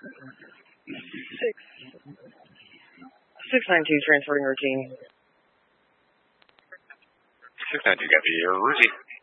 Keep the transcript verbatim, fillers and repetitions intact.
Six. Six nine two transporting routine. six nine two, copy. Routine.